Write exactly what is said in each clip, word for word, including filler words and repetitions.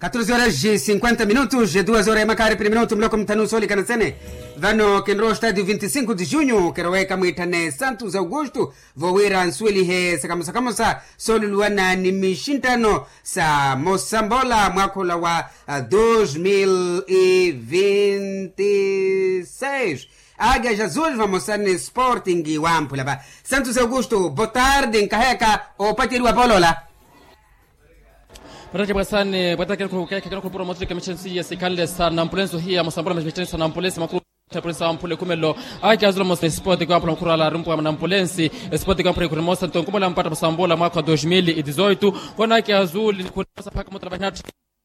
quatorze horas e cinquenta minutos, duas horas e macari per minuto, mloko mtanu soli kanasene. Vano kenro estádio vinte e cinco de junho, keroeka muitane Santos Augusto, voira answeli he sakamusa kamusa, soli luana ni mishintano sa Mosambola mwakula wa dois mil e vinte e seis. Águias Azuis vamos ser no Sporting e Wampula. Santos Augusto, boa tarde, em Carreca, ou Patiru Apolola. Baraka basane bataka ko kaka kana ko pro motre kamichensi yasikale sana ambulenso hii ya Mosambola meshitensa sana ambulensi makuru Prensa ampule kumelo ake azula mos sport kwa ampula kurala rumpu na ambulensi sport kwa ampula kurimosa ntonkumula mpata Mosambola mwaka dois mil e dezoito kona ake azuli kunasa paka mutrabanati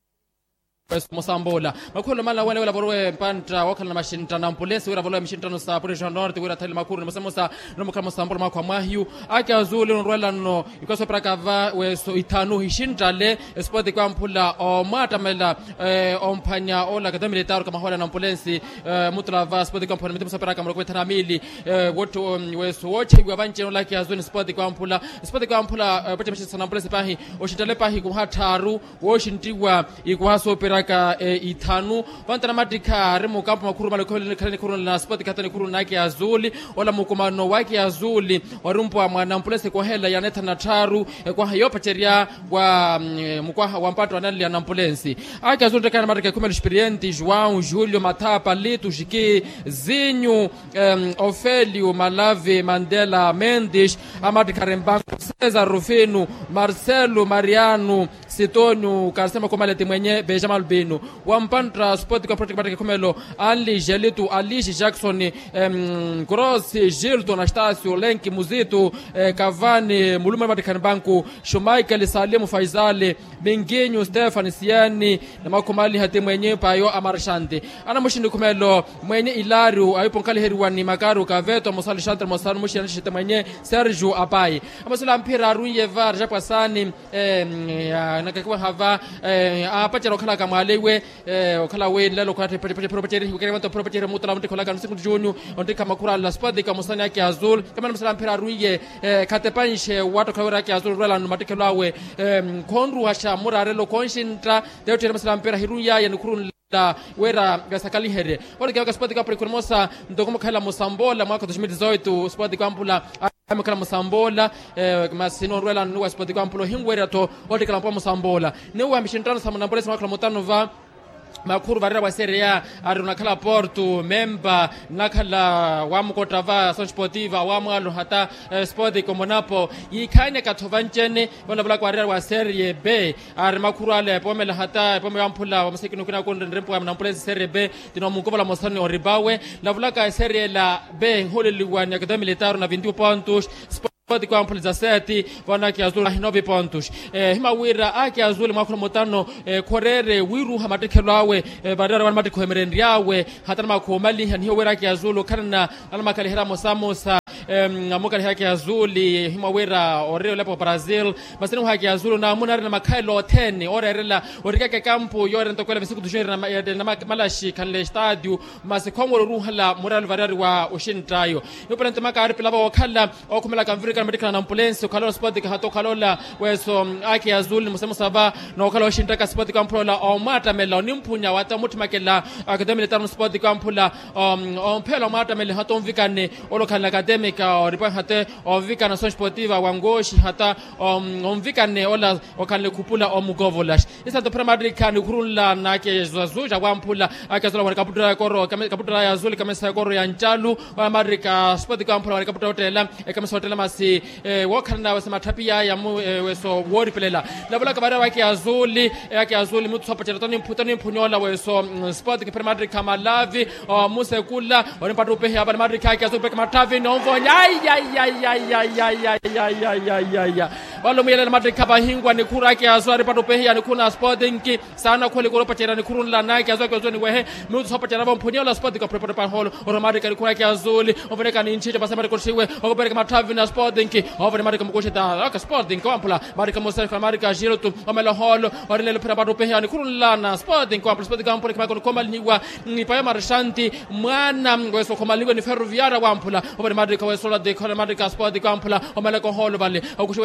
Mosambola makulu mala wale wala borwe mpanta wakala mashinta na ambulensi wala borwe mashinta no sa Projection Nord wala tali makuru mosamosa no mukala Mosambola mwaka mahyu ake azuli no rwela no ikoso prakava weso itanu hishinta le sport kwa ampula o mata mela ompanya ola kadami letaru kama hola na ambulensi mutrava sport kwa ampula mtemo sapara kama kwetana mili woto weso woche gwa banche no laki azuli sport kwa ampula sport kwa ampula pete mashinta na ambulensi pahi oshitale pahi ku hataru woshintiwa ikwaso ka e, itanu vantana madika remo kampo makuru malekole kale kuru na sport katani kuru nake azuli wala mukomano wake azuli warumpo mwana mpulese kwa hela ya neta na taru e, kwa hayo pacheria wa mm, mkwa wampato anali ya ambulensi ake azuli kana madika kuma experiente João Julio Matapa Lito Jiki Zinho um, Ofelio Malave Mandela Mendes Amadika Rembanco Cesar Rufino Marcelo Mariano Sitonio Karsema Komalete mwenye Benjamin Beno wampanta sport kwa project bataka kumelo Ali Gelito Ali Jackson um, Cross Gildo Anastasio Lenki Muzito eh, Cavani Muluma Madikan Banku Shumaika Salim Faisale Bengenyo Stefan Siani na makomali hate mwenye payo Amarshante ana mushindi kumelo mwenye Ilario ayupo kali heriwani Makaru Kaveto Mosali Chantre Mosal mushindi shite mwenye Sergio Apai amasula mpira Ruye Var Japasani eh, nakakwa hava eh, apachero kala kama lewe eh, kala we lelo kwa pete property ukere wanto property mutala mti kola kanu siku junyu onde kama kura la spade kama musani yake azul kama msala mpira Ruye eh, katepanishe watu kwa yake azul rela no matekelawe eh, konru hasha murarelo konshintra deotere msala mpira hiruya yanukuru da wera gasakali here wale kwa sport kwa prekurmosa ndokoma kala Mosambola mwaka dois mil e dezoito sport kwa ampula amekala Mosambola eh, masino rwela nuwa sport kwa ampulo hingwera to wale kala Mosambola newa amishintana sama nambole mwaka mutano va makuru varira wa Serie A aruna kala Porto memba nakala wa mkotava son sportiva wa mwalo hata eh, sport ko Monapo yikane katovanchene wala bla kwa wa Serie B ar makuru ale pomela hata pomela ampula wa msekino kuna ko ndempo ya nampole Serie B tino mungola mosani oribawe la bla ka Serie la B hole liwani akademi letaru na vinti pontos Sport kwa ampuli za seti wana kiazuli nove pontos eh, hima wira aki azuli mwakula motano eh, korere wiru hamatekelo awe eh, badara wana mateko hemerendi yawe hata nama kuomali hiyo wira aki azulu kanana alama kalihera mosamosa Um, amuka haki azuli hima wera oreo lepo Brazil masini haki azulu na munari na makailo ten orerela orikake kampo yore ntokwela bisiku tujere na, na malashi kanle stadio masikongo ruhala mural varari wa oshintayo yopela ntomaka ari pilaba wakala okumela kamvirika medical na ambulance kalola sport hato kalola weso haki azuli musemo saba na okala oshintaka sport kampola o mata mela nimpunya wata mutimakela academy letar sport kampola um ompela mata mela hato mvikane olokala academy oripa hate ovika na son sportiva wangoshi hata omvikane ola okale kupula omgovolash isa to Madrid kan kurula na ke zazuja wampula akazola wa kaputra koro kaputra ya zuli kama sa koro ya nchalu wa Madrid ka sport kampula wa kaputra hotela kama sa hotela masi wakana wasema tapia ya weso wori pelela labula kabara wa ke azuli yake azuli mtu sopa tani mputani mpunyola weso sport ke Madrid kama lavi musa kula wanapata upehe hapa Madrid ka azuli kama tavi no ay ay ay ay ay ay ay ay ay ay walo miyele na Madrid kaba hingwa ni kura yake azwari pato pehe ni kuna Sporting ki sana kweli kuro pachera ni kurun la nake azwa kwa zoni wehe mtu sopa chera bompunyo la Sporting kwa prepare pa holo oro Madrid ni kura yake azuli ofeneka ni nchije basa Madrid kursiwe okopere kama tavi na Sporting ki ofene Madrid kama kushita aka Sporting kwa ampula Madrid kama sasa kwa Madrid ka jiro tu omelo holo orile le pato pehe ni kurun la na Sporting kwa Sporting kama ampula kama koma niwa ni pa Marshanti mwana weso koma ligo ni Ferroviaria wa ampula ofene Madrid kwa sola de kona Madrid ka Sporting kwa ampula omelo ko holo bale okushweta Madrid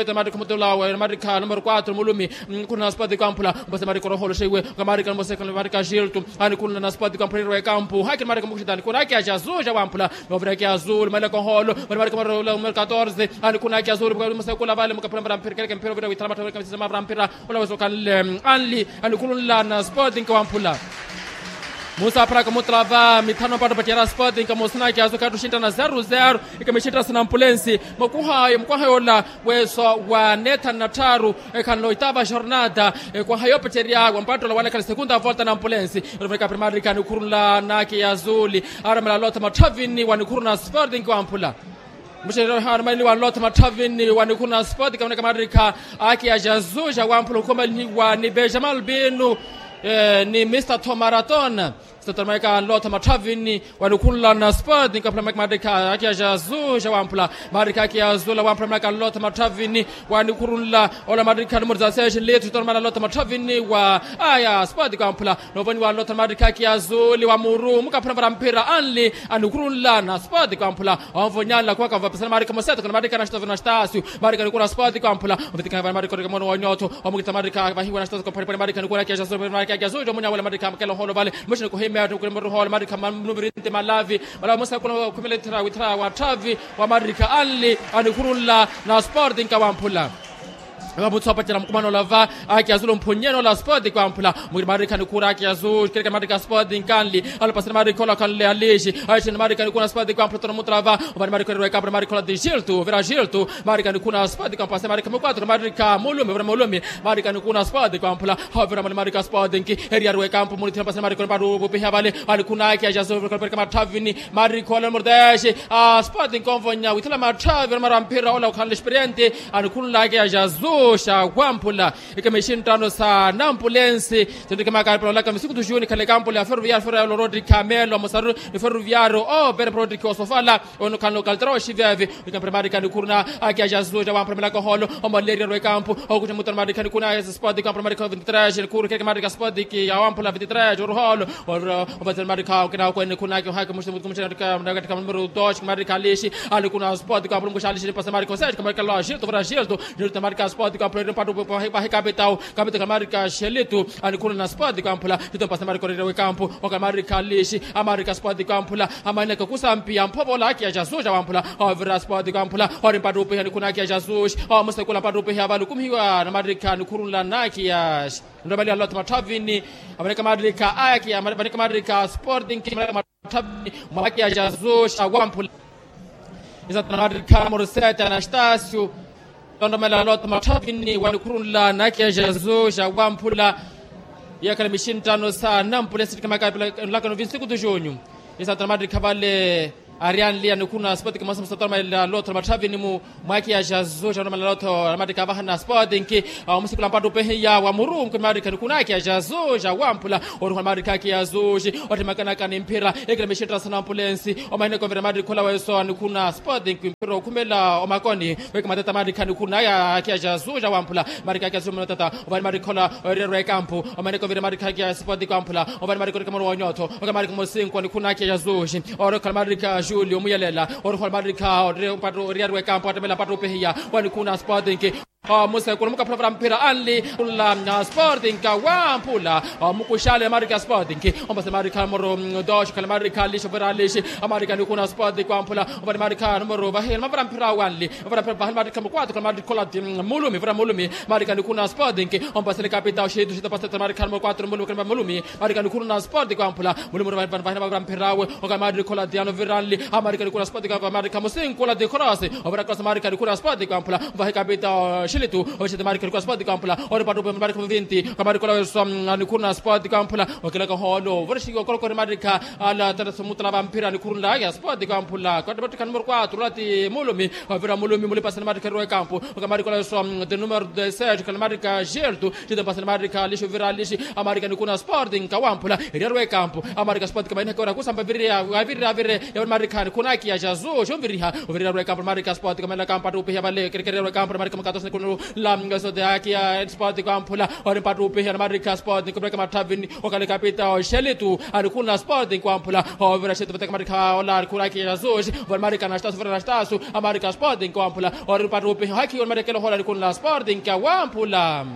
mutula wa marika numero quattro mulumi kuna sport campula mbase marika roholo shewe marika mbase marika Gilto ani kuna na sport campula wa campo haki marika mukitani kuna yake ajazuja wampula novra yake azul malaka holo marika numero quatorze ani kuna yake azul mbase kula vale mukapamba mpira kempira vira witalama kama sema mpira wala wasoka anli ani kuna na sport campula Musa Praga mutrava mitano pato patira Sporting kama usina kiazo katu shinda na zero zero ikameshinda sana Ambulensi makuha mkwaha yola weso wa neta na taru kanlo itaba jornada kwa hayo pateria wampato la wana kala segunda volta na Ambulensi rufika primary kan kurula na kiazuli aramala lota matavini wanikuruna Sporting kwa Ampula Mshiriro harmani wa lota matavini wanikuna Sporting kama kamarika aki ajazuja wa Ampula kama ni wa ni Benjamin Binu Eh, ni Mister Tomaraton Statameka lota matavini walikula na Sporting kapla madika akia jazu jawampla marika akia zula wampla maka lota matavini wanikurula ola madika numero za session letu tormana lota matavini wa aya Sporting kampla novani wa lota madika akia zuli wa muru mukapla mpira anli anikurula na Sporting kampla onvonyala kwa kava pesa marika moseto kana madika na shtava na stasio marika nikuna Sporting kampla vitika va marika kama no wanyoto omukita marika va hiwa na stasio kwa marika nikuna akia jazu marika akia jazu munya wala marika mkelo holo vale mshini ko hime atu kwa holo marika manubirinte malavi wala musa kuna kumeleta witra wa travi wa marika anli anikurula na Sporting kawampula Mutsopa tena mkumano lava akiazulu mponyeno la Sporting kwa Ampula marika nikura akiazulu kile marika Sporting kanli alipasana marika la kanli alishi aisha marika nikuna Sporting kwa Ampula mutrava marika reka marika de Gilto vera Gilto marika nikuna Sporting kwa pasa marika mkwatro marika mulumi vera mulumi marika nikuna Sporting kwa Ampula havera marika Sporting ki area reka ampu muliti pasa marika baru bopia vale alikuna akiazulu kwa marika matavini marika la mordashi Sporting konvonya witala matavini marampira ola kanli experiente alikuna akiazulu sha wampula ikameshintano sa Ambulensi tendika makapro la kama siku tujuni kale kampula ferroviario ferroviario Rodri Camelo mosaru ferroviario o per Rodri Kosofala ono kanlo kaltro shivevi ikampremari kan kurna akiaja zuja wampula ko holo o malaria ro campo o kuja mutamari kan kuna Sporting kampremari ko vinte kur ke kamari Sporting ki wampula vinte ro holo o batamari ka kana ko kuna ko haka mushtu kumchana ka katika numero dos kamari kalishi alikuna Sporting kampremari ko shalishi pasamari ko sete kamari kala Gilto vera Gilto Gilto marika Sporting kampla patu pa capital capital kamarika Sheletu anikuna na Sporting kampla tito pasamari ko rewe campo o kamarika lishi amarika Sporting kampla amane ka kusampia mpobola akia jazuja wampla o vera Sporting kampla ori patu pe anikuna akia jazuj o musa kula patu pe habalu kumhiwa na marika nikurula nakia ndo bali Allah matavini amarika marika akia amarika marika Sporting kimara matavini akia jazuj wampla iza marika morseta na stasio Tondo mela lot matavini wanikurula nakia jazo jawampula yakala mishintano sa Ambulensi kama kapila lakano vinsiku tujonyu isa tamadi kavale Arian Lia nikuna Sporting kama msatama mela lot matavini mu makia jazo jana lot amadi kavaha na Sporting ki musikula mpado pehe ya wa muru kama nikuna kia jazo jawampula oru mari kaki jazo otimakana kan impira yakala mishintano sa Ambulensi o maine ko vera madi kola weso nikuna Sporting impira kumela o makoni weka matata madi kan kuna ya kia jazo jawampula mari kaki jazo matata o mari kola re campo o maine ko vera mari kaki Sporting kampula o mari kama wanyoto o mari kama sinko nikuna kia jazo oro kalmari Julio Muyalela oro kalmari ka ore patro ria campo atamela patro pehia wani kuna Sporting ke Ah musa kuna muka program mpira anli la na Sporting ka wampula mukushale marika Sporting ki ombase marika moro dosh kala marika lisho vera lisho marika ni kuna Sporting kwa mpula ombase marika moro bahel mavara mpira wanli mavara bahel marika mkwatu kala marika kola mulumi vera mulumi marika ni kuna Sporting ki ombase le capital shedu shita pasta marika moro kwatu mulumi kala mulumi marika ni kuna Sporting kwa mpula mulumi bahel mavara mpira we oka marika kola diano vera li marika ni kuna Sporting kwa marika musin kola de cross obra cross marika ni kuna Sporting kwa mpula bahel capital Sheletu oche marika kwa Sporting kampla ore padu marika vinte kamari kola som nikuna Sporting kampla okela ka holo vershi ko ko marika ala tara sumutla vampira nikurunda ya Sporting kampla kwa debati kan morkwa turati mulumi vera mulumi muli pasana marika ro campo kamari kola som de numero de sete kan marika Gilto tida pasana marika lisho vera lishi amarika nikuna Sporting kawampla ro campo amarika Sporting kama inakora kusamba viria viria viria ya marika kuna kia jazo shomviria vera ro campo marika Sporting kama la campo tu pe vale kere ro campo marika makatos nikuna no la ngaso de akia sport kwampula ori patupe ya marika sport kubreka matavini okale kapita o shelitu alikuna sport kwampula overa shetu beteka marika ola kuraki yazoj var marika na stasu vera stasu marika sport kwampula ori patupe haki ori marika hola alikuna sport kwampula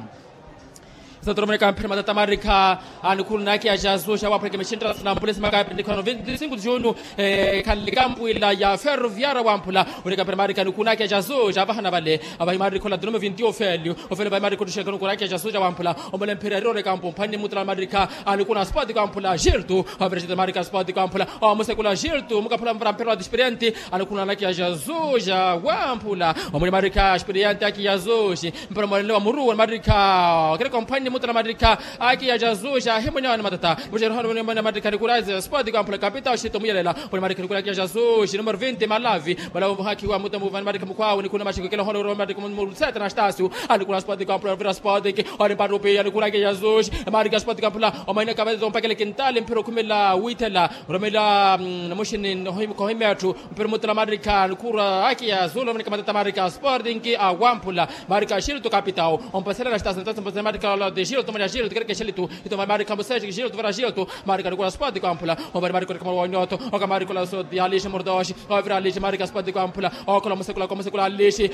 Satromene kampeni matata marika anikuru naki ya jazosha wapo kemeshinda na polisi makapi ndikano vinte cinco de junho eh kalikampu ila ya ferroviária wampula ureka per marika anikuru naki ya jazosha abahana bale abahi marika la drome vinte ofelio ofelio bai marika tusheka anikuru naki ya jazosha wampula omole imperial re kampu pande mutra marika anikuru sport kampula jirtu averje marika sport kampula o musekula jirtu mukapula mpera experiente anikuru naki ya jazosha wampula omole marika experiente aki jazoshi mpera mole wa muru marika kile kampani mutra marika aki ya jazusha himonya na matata bujero hano na marika nikuraze sport kampula kapita shito muyelela kwa marika nikura ya jazusha numero vinte malavi bala haki wa mutamu van marika mkwao ni kuna mashiko kile hano marika mu seta na stasu alikura sport kampula vera sport ki ori parupe ya nikura ya jazusha marika sport kampula omaina kabazo mpaka ile kintale mpero kumela witela romela moshini hoimo kohimetu mpero mutra marika nikura aki ya zulo marika matata marika sport ki awampula marika shirto kapitao ompasera na stasu mpasa marika de giro tomar giro de que chelitu e tomar marika mosege giro tomar giro marika nikura sport kampula o marika kama wanyoto o marika la so de alisha mordoshi o vira alisha marika sport kampula o kala mosekula kama sekula alisha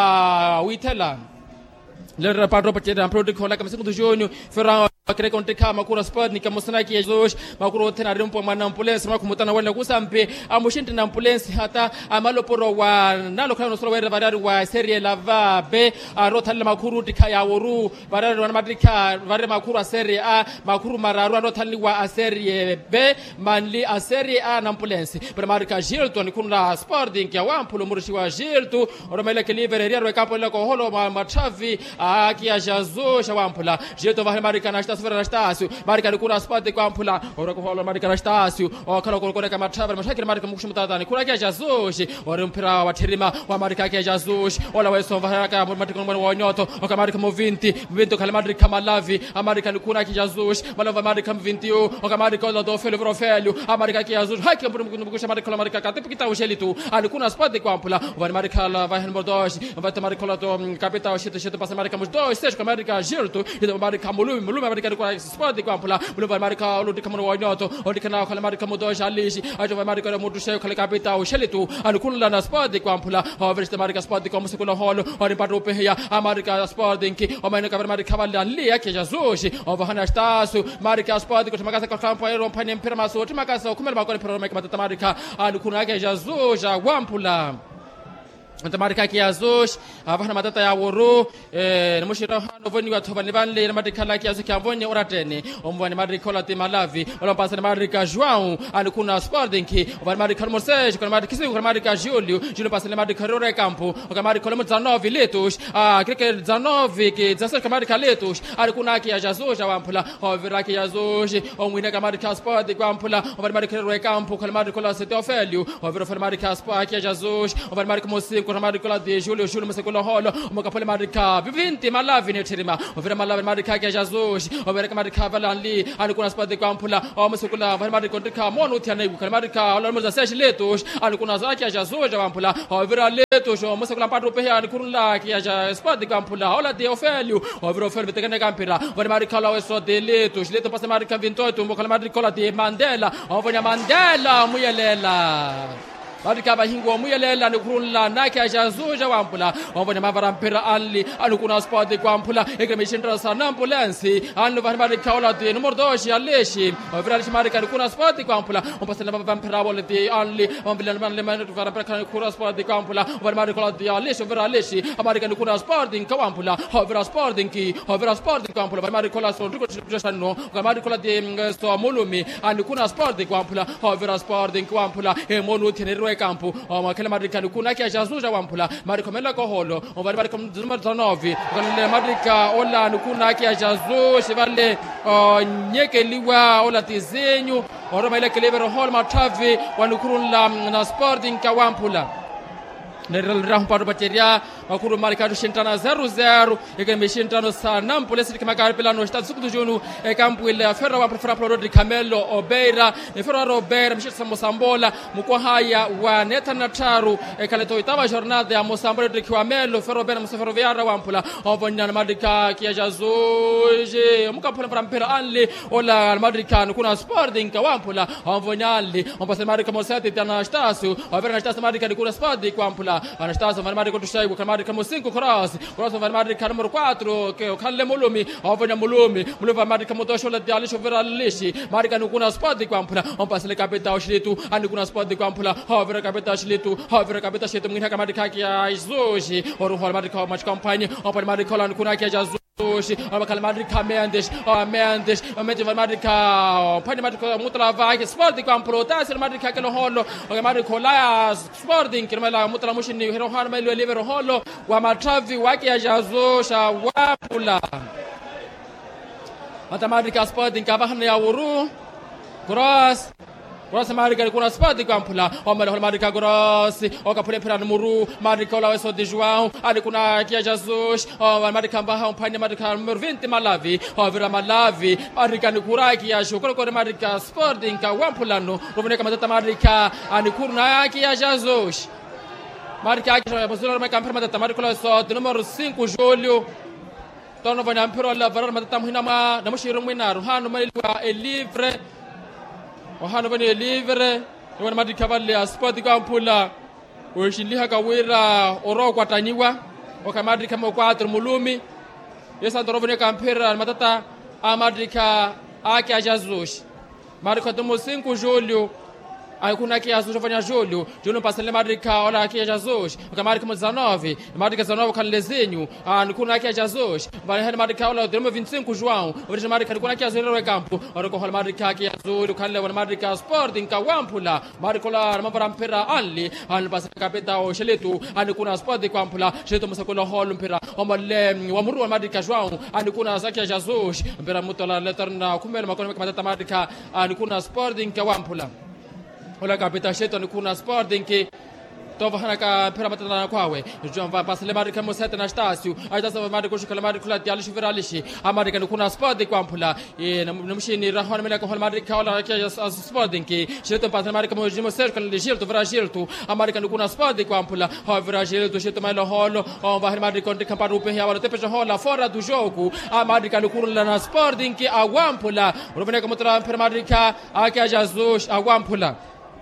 wa witela le rapatro pacheda product hola kama segundo junho ferran akire konte kama kura sport ni kama sana ki yezosh makuro tena rimpo mana ambulance na kumutana wala kusampe amushinte na ambulance hata amaloporo wa nalo kana solo wera varari wa serie lava be arothala makuru dikaya woru varari wa madrika varari makuru serie a makuru mararu arothala wa serie b manli a serie a na ambulance per marika gilto ni kuna sport ya wampulo murishi wa gilto oromela ke liveria ro kampo la ko holo machavi akia jazo shawampula gilto va marika na sfera stasu marika nikuna sport kwampula orako holo marika na stasu okala kolokona kama travel mashakira marika mukushimutata ni kuna kia jazoshi ori mpira wa terima wa marika kia jazoshi ola weso varaka marika mwana wa nyoto oka marika mo vinte vinte kala marika malavi marika nikuna kia jazoshi malava marika vinte oka marika la do felo profelo marika kia jazoshi haki mbukusha marika la marika katipu kita ushelitu alikuna sport kwampula wa marika la vahen mordoshi va marika la to kapita ushito shito pasa marika mujdo stage kwa marika jirtu ida marika mulumi mulumi marika kwa sport kwampula mulova marika ulu kama wa nyoto odikana kala marika mudoshi alishi ajo marika la mudushe kala kapita ushelitu alikuna na sport kwampula overste marika sport kwa musekula holo ori patrope ya marika sport inki omaina ka marika balla li yake jazoshi ovahana stasu marika sport kwa makasa kwa kampo ero mpane mpira maso timakasa kumela makoni pero marika marika alikuna yake jazosha wampula Antamarika kia zosh avana matata ya woro eh namushira hano voni wa thobani vanle na matika la kia zokia voni oratene omvani marika la temalavi ola pasa marika João alikuna sporting ovani marika Morsege kwa marika kisi kwa marika Julio Julio pasa na marika Rore Campo kwa marika Zanovi Letos ah krike Zanovi ke zasa kwa marika Letos alikuna kia jazosha wampula ovira kia zosh omwina kwa marika sport kwa wampula ovani marika Rore Campo kwa marika la Setofélio ovira kwa marika sport kia jazosh ovani marika Mosi kwa marika de Julio Julio musekula holo mukapole marika vinte malavi ne terima ovira malavi marika kia jazosh ovira kwa marika Valanli alikuna sport kwa wampula musekula marika ndika mono tiana kwa marika ola moza sesh Letos alikuna zaki kia jazosh wampula ovira Letos musekula patro pe alikuna kia sport kwa wampula ola de Ofélio ovira Ofélio betekana kampira ovira marika la weso de Letos Letos pasa marika vintoito mukala marika de Mandela ovanya Mandela muyelela Marika bahingo muyelela nikurula nake ajazuja wampula wabone mavara mpira ali alikuna sport kwampula egremishindra sana ambulance anu van marika ola de numero dois aleshi ovira alishi marika alikuna sport kwampula ompasela vampira wala de ali ombila manle manu vara mpira kura sport kwampula van marika ola de aleshi ovira aleshi marika alikuna sport kwampula ovira sport ki ovira sport kwampula van marika ola so ndiko chano van marika ola de sto mulumi alikuna sport kwampula ovira sport kwampula e monu tenero campo o makela marika kuna kia jazuja wampula marika mela ko holo o bari marika zuma zanovi kana marika ola kuna kia jazu shivale nyeke liwa ola tizenyu oro mele kelevero hol matavi wanukurula na sporting ka wampula nerelra mparo bateria makuru maricado shintana zero zero eke mishintano sa nampole sidi kama pela no estado suku junu e campo ile ferro wa profera pro de Camelo Obeira e ferro Obeira mishitsa Mosambola mukwa haya wa netana taru e kaleto itaba jornada ya Mosambola de Camelo ferro Obeira musafero viara wa mpula ovonyana madika kia jazoje mukapona para mpera anle ola madika kuna Sporting kwa mpula ovonyali ompase madika mosete tana stasu Obeira na stasu madika kuna Sporting kwa mpula Anastasio Vanmari Kotushaibu Kamari kama cinco cross cross Vanmari número quatro que o Kalle Mulumi Ovanya Mulumi Mulumi Vanmari kama toshola dialisho vera lishi Marika nukuna spot kwa mpula ompasele kapeta oshlitu anikuna spot kwa mpula hovera kapeta oshlitu hovera kapeta shitu mwingine kama dikaki ya izoshi oru hol Marika match campaign ompani Marika la nukuna kia jazu Oshi, ama Marika Mendes, ah Mendes, mete Marika, pani Marika mutla vai Sporting kwa protesta Marika kelo holo, Marika la Sporting kirmela mutla mushini hero han melo livero holo wa matravi wake ya jazosha wapula. Hata Marika Sporting kabahana ya uru. Cross Cross Marika kuna Sporting kwa mpula omala Marika Cross okapule pera numuru Marika la weso de João ali kuna kia Jesus o Marika mbaha mpani Marika numero vinte Malavi o vira Malavi Marika ni kuraki ya shukuru kwa Marika Sporting kwa mpula no robone kama tata Marika ani kurna kia Jesus Marika ya bazula ma kampera tata Marika la weso de numero cinco Julio tono vanya mpero la varar matata muhina ma na mushiru mwina ruhano malilwa e livre Ohana vani livre ewana madi kavalle ya Sporting kwa mpula ushiliha kawira oro kwa taniwa okamadi kama quatro Mulumi yesa ndrovone kampera matata amadika ake a Jesus Marika tomo cinco Julio Aikuna kia Jesus vanya Julio Juno pasale Marika ola kia Jesus okamadi dezenove Marika dezenove kalezinho anikuna kia Jesus bali Marika ola demo vinte e cinco João origem Marika kuna kia zero campo ora ko Marika kia Julio kalle wana Marika Sporting kwa mpula Marika la mambara mpera ali al pasale kapeta o sheletu anikuna Sporting kwa mpula sheletu msakola hol mpera omale wa muru wa Marika João anikuna zakia Jesus mpera mutola letarna kumela makona kama Marika anikuna Sporting kwa mpula Ola kapita sheto ni kuna Sporting ki tova hanaka pera matana kwawe João vai pasale Marika mosete na Stasio aitasa Marika kushikala Marika diali shiviralishi Marika ni kuna Sporting kwa mpula e namshini rahwana meleka hol Marika ola kia Sporting ki sheto pasale Marika mojimo cerca le girto vira girto Marika ni kuna Sporting kwa mpula ha vira girto sheto mailo holo on vai Marika onde camparu pe ya wala tepeja hola fora do jogo Marika ni kuna na Sporting ki awampula robene kama tra per Marika akia Jesus awampula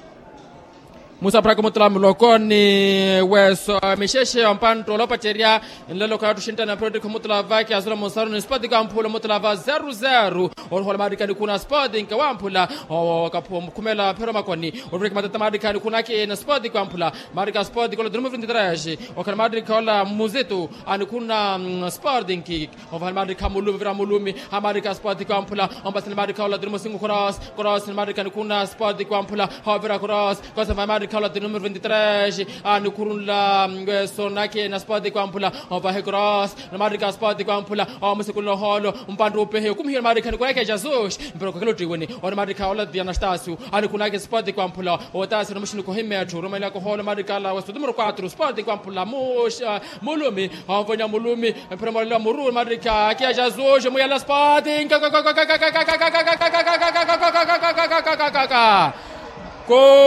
Musa pra como tlam lokoni weso misheshe ampanto lopateria nlelo ka tushinta na product como tlava ki azura monsaro no Sporting kampula mutlava zero zero or hol Marika ni kuna Sporting kampula o kapo kumela pero makoni or break matata Marika ni kuna ki na Sporting kampula Marika Sporting ko drum vinte e três o kan Marika la muzeto ani kuna Sporting ki o hol Marika mulumi vira mulumi Marika Sporting kampula on basel Marika la drum cinco cross cross Marika ni kuna Sporting kampula ha vira cross ko sa Marika Kala de número vinte e três ani kurunla sonake na Sporting kwa mpula ova cross na Marika Sporting kwa mpula o musikulo holo mpando pehe kumhira Marika ni kwa Jesus mpero kwa kilo tiwoni ona Marika ola de Anastasio ani kunake Sporting kwa mpula o tasi na mushini ko himetro roma ila ko holo Marika la wasto número quatro Sporting kwa mpula musha mulumi avanya mulumi mpero mala muru Marika kia Jesus mo yala Sporting ko